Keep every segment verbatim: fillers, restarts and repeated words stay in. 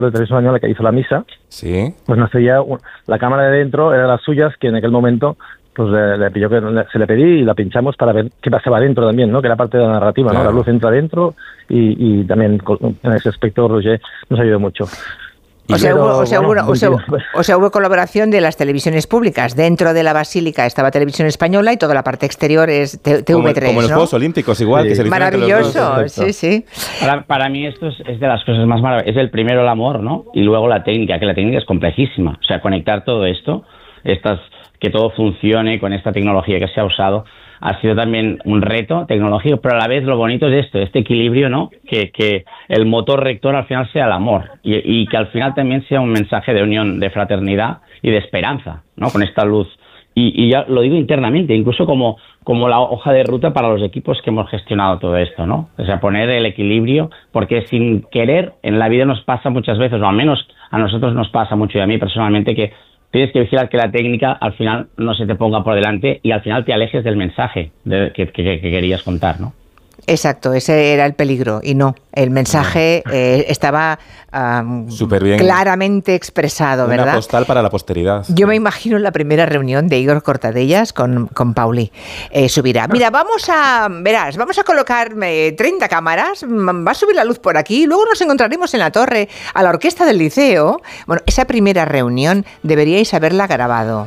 de Televisión Española que hizo la misa, sí, pues nos seguía un, la cámara de dentro, era las suyas, que en aquel momento pues le, le pilló que le, se le pedí y la pinchamos para ver qué pasaba dentro también, ¿no? Que era parte de la narrativa, claro. ¿no? La luz entra dentro y, y también en ese aspecto Roger nos ayudó mucho. O sea, Pero, hubo, o, sea, bueno, hubo, o, sea, o sea, hubo colaboración de las televisiones públicas. Dentro de la Basílica estaba Televisión Española y toda la parte exterior es T V tres, como, como en los ¿no? Juegos Olímpicos, igual. Sí. Que se Maravilloso, sí, sí. Para, para mí esto es, es de las cosas más maravillosas. Es el primero el amor, ¿no? Y luego la técnica, que la técnica es complejísima. O sea, conectar todo esto, estas, que todo funcione con esta tecnología que se ha usado, ha sido también un reto tecnológico, pero a la vez lo bonito es esto, este equilibrio, ¿no? Que, que el motor rector al final sea el amor y, y que al final también sea un mensaje de unión, de fraternidad y de esperanza, ¿no? Con esta luz. Y, y ya lo digo internamente, incluso como, como la hoja de ruta para los equipos que hemos gestionado todo esto, ¿no? O sea, poner el equilibrio, porque sin querer en la vida nos pasa muchas veces, o al menos a nosotros nos pasa mucho y a mí personalmente, que tienes que vigilar que la técnica al final no se te ponga por delante y al final te alejes del mensaje de, que, que, que querías contar, ¿no? Exacto, ese era el peligro y no, el mensaje eh, estaba um, súper bien, claramente expresado, ¿verdad? Una postal para la posteridad. Yo me imagino la primera reunión de Igor Cortadellas con, con Pauli eh, Subirá. Mira, vamos a, verás, vamos a colocar eh, treinta cámaras, va a subir la luz por aquí, luego nos encontraremos en la torre a la orquesta del liceo. Bueno, esa primera reunión deberíais haberla grabado.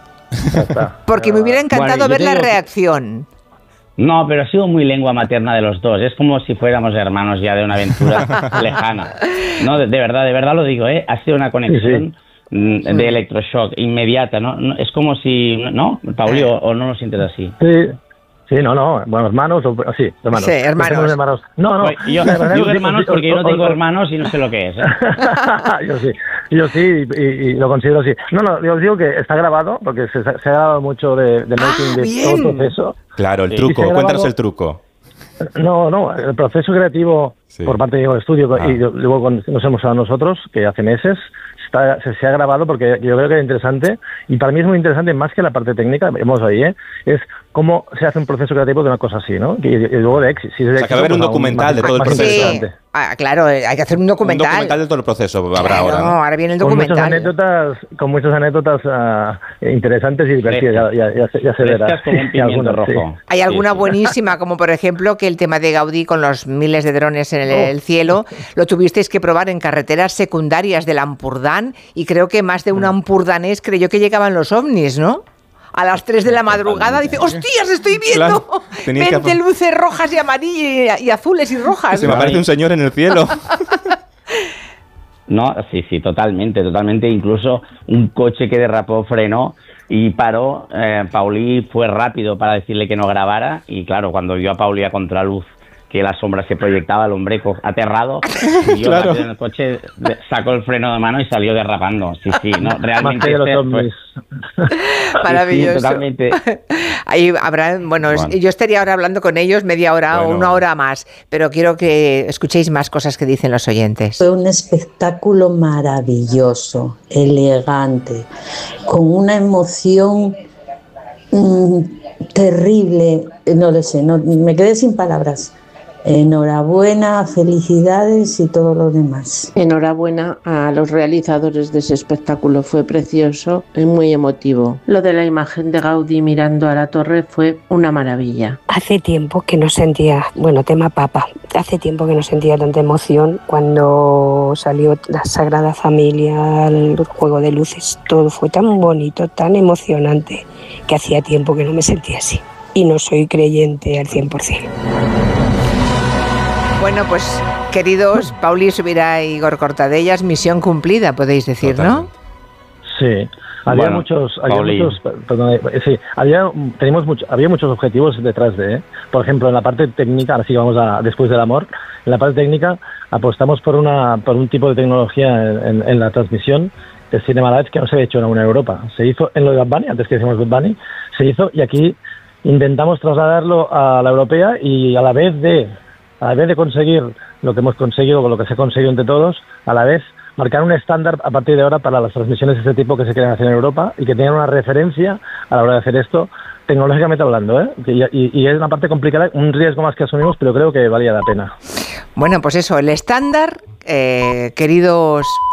Porque me hubiera encantado bueno, ver la reacción. No, pero ha sido muy lengua materna de los dos. Es como si fuéramos hermanos ya de una aventura lejana. No, de, de verdad, de verdad lo digo, ¿eh? Ha sido una conexión sí, sí. de electroshock inmediata, ¿no? No es como si, ¿no, Pauli, o, o no lo sientes así? Sí. Sí, no, no, bueno, hermanos, o, sí, hermanos. Sí, hermanos. hermanos. No, no. Pues yo digo hermanos porque yo no tengo hermanos y no sé lo que es, ¿eh? yo sí, yo sí, y, y lo considero así. No, no, yo digo que está grabado, porque se, se ha grabado mucho de, de making ah, de bien. todo el proceso. Claro, el truco, grabado, cuéntanos el truco. No, no, el proceso creativo sí. por parte del estudio, ah. y luego nos hemos dado nosotros, que hace meses, está, se, se ha grabado porque yo creo que es interesante, y para mí es muy interesante, más que la parte técnica, vemos ahí, ¿eh? Es cómo se hace un proceso creativo de una cosa así, ¿no? Y, y luego de éxito. Si es de o sea, que va a haber un documental un, de todo el proceso. Sí. Ah, claro, hay que hacer un documental. Un documental de todo el proceso habrá claro, ahora. No, ahora viene el documental. Con muchas anécdotas, con muchas anécdotas uh, interesantes y divertidas, ya, ya, ya, ya se verá. Como un pimiento rojo. Sí. Hay alguna sí, buenísima, como por ejemplo que el tema de Gaudí con los miles de drones en el, oh. el cielo, lo tuvisteis que probar en carreteras secundarias del Ampurdán, y creo que más de un ampurdanés creyó que llegaban los ovnis, ¿no? A las tres de la madrugada dice, ¡hostias, estoy viendo! Claro, veinte que... luces rojas y amarillas y azules y rojas. Se me aparece un señor en el cielo. No, sí, sí, totalmente, totalmente. Incluso un coche que derrapó, frenó y paró. Eh, Pauli fue rápido para decirle que no grabara, y claro, cuando vio a Pauli a contraluz, que la sombra se proyectaba, el hombre aterrado, y yo claro. en el coche sacó el freno de mano y salió derrapando. Sí, sí, no, realmente este fue... maravilloso. Sí, totalmente. Ahí habrá, bueno, bueno, yo estaría ahora hablando con ellos media hora bueno. o una hora más, pero quiero que escuchéis más cosas que dicen los oyentes. Fue un espectáculo maravilloso, elegante, con una emoción mmm, terrible, no lo sé, no, me quedé sin palabras. Enhorabuena, felicidades y todo lo demás. Enhorabuena a los realizadores de ese espectáculo, fue precioso y muy emotivo. Lo de la imagen de Gaudí mirando a la torre fue una maravilla. Hace tiempo que no sentía, bueno, tema papa, hace tiempo que no sentía tanta emoción cuando salió la Sagrada Familia, el juego de luces, todo fue tan bonito, tan emocionante, que hacía tiempo que no me sentía así. Y no soy creyente al cien por ciento. Bueno, pues, queridos Pauli Subirá y Igor Cortadellas, misión cumplida, podéis decir, totalmente. ¿no? Sí. Había bueno, muchos, había Pauli. muchos, perdón, sí, había, teníamos mucho, había muchos objetivos detrás de, ¿eh? Por ejemplo, en la parte técnica, ahora sí vamos a después del amor, en la parte técnica apostamos por una, por un tipo de tecnología en, en, en la transmisión de Cinema Live que no se había hecho en Europa. Se hizo en lo de Bad Bunny, antes que decíamos Bad Bunny, se hizo, y aquí intentamos trasladarlo a la europea, y a la vez de a la vez de conseguir lo que hemos conseguido, o lo que se ha conseguido entre todos, a la vez marcar un estándar a partir de ahora para las transmisiones de este tipo que se quieren hacer en Europa, y que tengan una referencia a la hora de hacer esto, tecnológicamente hablando, ¿eh? Y, y, y es una parte complicada, un riesgo más que asumimos, pero creo que valía la pena. Bueno, pues eso, el estándar, eh, queridos